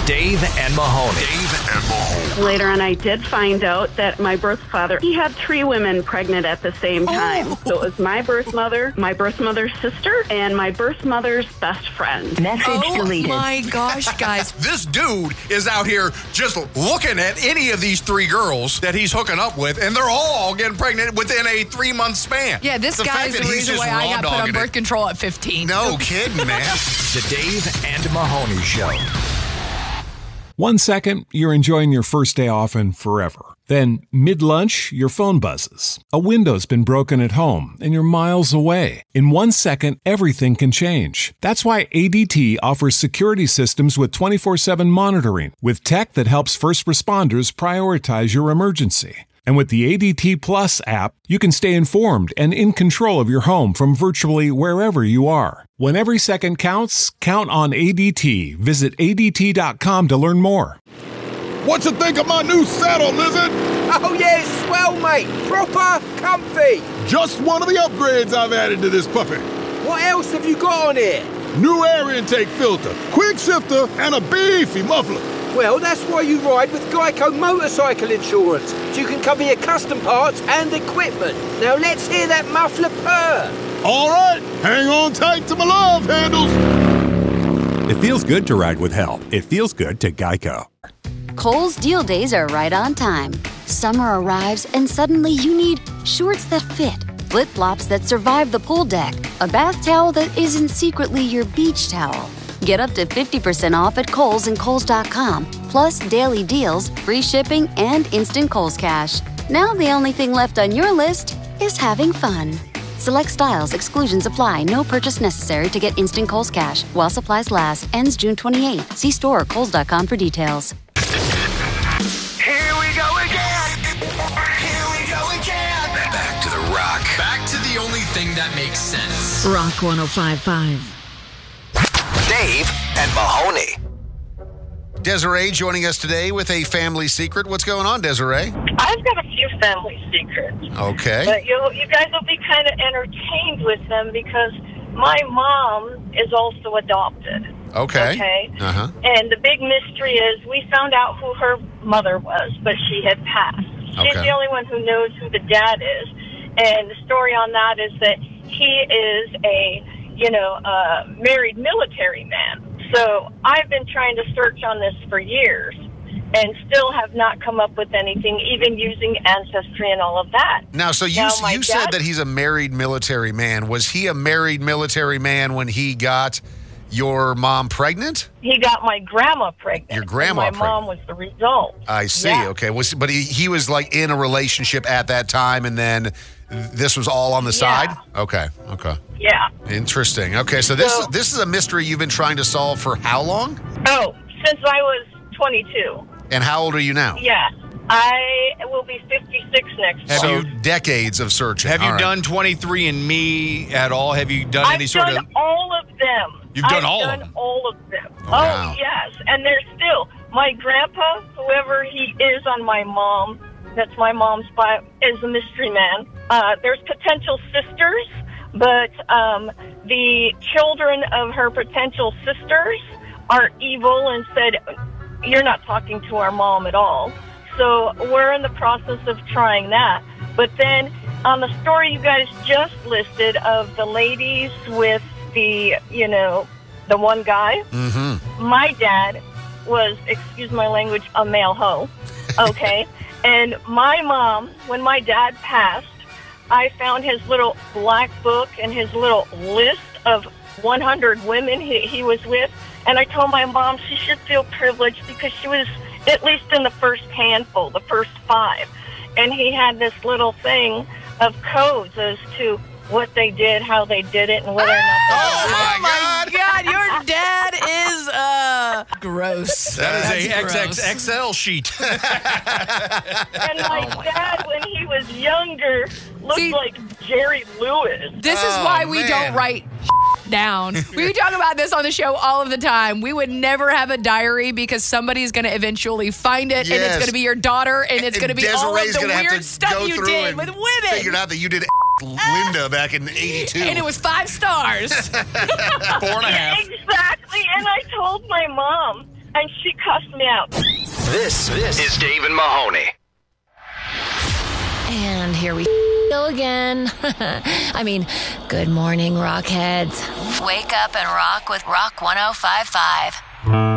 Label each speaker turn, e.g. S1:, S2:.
S1: Dave and Mahoney. Dave and Mahoney.
S2: Later on, I did find out that my birth father, he had 3 women pregnant at the same time. So it was my birth mother's sister, and my birth mother's best friend.
S3: Message deleted.
S4: Oh my gosh, guys.
S5: This dude is out here just looking at any of these 3 girls that he's hooking up with, and they're all getting pregnant within a 3-month span.
S4: Yeah, this
S5: The
S4: guy
S5: fact
S4: is the
S5: that he's
S4: reason
S5: just
S4: why I got put on
S5: raw-dogging
S4: birth
S5: it.
S4: control at 15.
S5: No kidding, man.
S1: The Dave and Mahoney Show.
S6: 1 second, you're enjoying your first day off and forever. Then, mid-lunch, your phone buzzes. A window's been broken at home, and you're miles away. In 1 second, everything can change. That's why ADT offers security systems with 24/7 monitoring, with tech that helps first responders prioritize your emergency. And with the ADT Plus app, you can stay informed and in control of your home from virtually wherever you are. When every second counts, count on ADT. Visit ADT.com to learn more.
S7: What you think of my new saddle, Lizard?
S8: Oh yeah, it's swell, mate. Proper comfy.
S7: Just one of the upgrades I've added to this puppy.
S8: What else have you got on here?
S7: New air intake filter, quick shifter, and a beefy muffler.
S8: Well, that's why you ride with Geico Motorcycle Insurance, so you can cover your custom parts and equipment. Now let's hear that muffler purr.
S7: All right, hang on tight to my love handles.
S9: It feels good to ride with help. It feels good to Geico.
S10: Kohl's deal days are right on time. Summer arrives and suddenly you need shorts that fit, flip-flops that survive the pool deck, a bath towel that isn't secretly your beach towel. Get up to 50% off at Kohl's and Kohls.com, plus daily deals, free shipping, and instant Kohl's Cash. Now the only thing left on your list is having fun. Select styles, exclusions apply, no purchase necessary to get instant Kohl's Cash. While supplies last, ends June 28th. See store or Kohls.com for details.
S1: Here we go again. Here we go again. Back to the rock.
S11: Back to the only thing that makes sense.
S3: Rock 105.5.
S1: Dave and Mahoney.
S5: Desiree joining us today with a family secret. What's going on, Desiree?
S12: I've got a few family secrets.
S5: Okay.
S12: But you guys will be kind of entertained with them because my mom is also adopted.
S5: Okay. Uh-huh.
S12: And the big mystery is we found out who her mother was, but she had passed. She's the only one who knows who the dad is. And the story on that is that he is a married military man. So I've been trying to search on this for years and still have not come up with anything, even using Ancestry and all of that.
S5: Now, so you said that he's a married military man. Was he a married military man when he got your mom pregnant?
S12: He got my grandma pregnant.
S5: Your grandma
S12: and my mom was the result.
S5: I see.
S12: Yeah.
S5: Okay. But he was like in a relationship at that time, and then this was all on the side? Okay.
S12: Yeah.
S5: Interesting. Okay, so this is a mystery you've been trying to solve for how long?
S12: Oh, since I was 22.
S5: And how old are you now?
S12: Yeah. I will be 56 next
S5: Have
S12: month.
S5: you decades of searching?
S13: Have you done 23andMe at all? Have you done any sort of...
S12: I've done all of them.
S13: You've done all of them?
S12: I've done all of them.
S5: Wow.
S12: Oh, yes. And there's still... My grandpa, whoever he is on my mom, that's my mom's bio, is a mystery man. There's potential sisters, but the children of her potential sisters are evil and said, you're not talking to our mom at all. So we're in the process of trying that. But then on the story you guys just listed of the ladies with the, the one guy, my dad was, excuse my language, a male hoe. Okay. And my mom, when my dad passed, I found his little black book and his little list of 100 women he was with. And I told my mom she should feel privileged because she was at least in the first handful, the first 5. And he had this little thing of codes as to what they did, how they did it, and whether or not they
S4: Oh my God, your dad is gross.
S13: That is a
S4: That's
S13: XXXL sheet.
S12: And my dad, when he was younger, looked like Jerry Lewis.
S4: This is why we don't write down. We talk about this on the show all of the time. We would never have a diary because somebody's going to eventually find it, and it's going to be your daughter, and it's going to be all of the weird stuff you did with women.
S5: Figured out that you did Linda back in 82.
S4: And it was 5 stars.
S13: 4.5.
S12: Exactly. And I told my mom, and she cussed me out.
S1: This is Dave and Mahoney.
S14: And here we go again. I mean, good morning, Rockheads. Wake up and rock with Rock 105.5.